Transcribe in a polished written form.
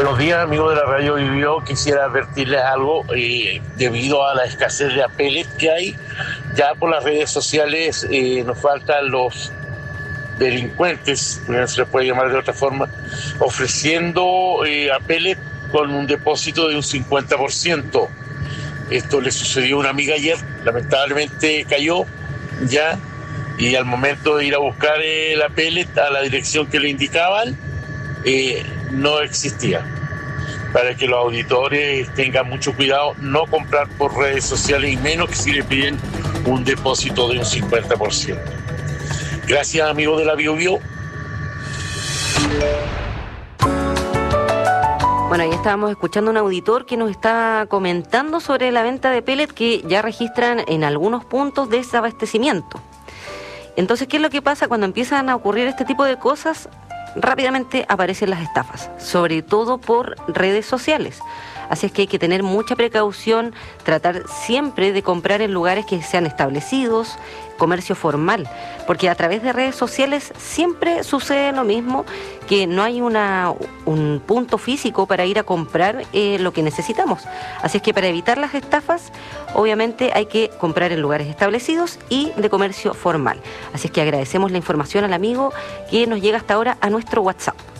Buenos días, amigos de la Radio Vivió. Quisiera advertirles algo. Debido a la escasez de pellet que hay, ya por las redes sociales nos faltan los delincuentes, no se les puede llamar de otra forma, ofreciendo a pellet con un depósito de un 50%. Esto le sucedió a una amiga ayer, lamentablemente cayó ya, y al momento de ir a buscar la pellet a la dirección que le indicaban, no existía. Para que los auditores tengan mucho cuidado, no comprar por redes sociales, y menos que si le piden un depósito de un 50%. Gracias, amigos de la Bio. Bueno, ahí estábamos escuchando a un auditor que nos está comentando sobre la venta de pellet que ya registran en algunos puntos de desabastecimiento. Entonces, ¿qué es lo que pasa cuando empiezan a ocurrir este tipo de cosas? Rápidamente aparecen las estafas, sobre todo por redes sociales. Así es que hay que tener mucha precaución, tratar siempre de comprar en lugares que sean establecidos, comercio formal, porque a través de redes sociales siempre sucede lo mismo, que no hay un punto físico para ir a comprar lo que necesitamos. Así es que para evitar las estafas, obviamente hay que comprar en lugares establecidos y de comercio formal. Así es que agradecemos la información al amigo que nos llega hasta ahora a nuestro WhatsApp.